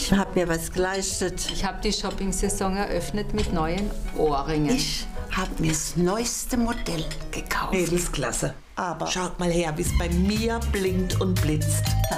Ich habe mir was geleistet. Ich habe die Shopping-Saison eröffnet mit neuen Ohrringen. Ich habe mir das neueste Modell gekauft. Mädelsklasse. Aber Schaut mal her, wie es bei mir blinkt und blitzt.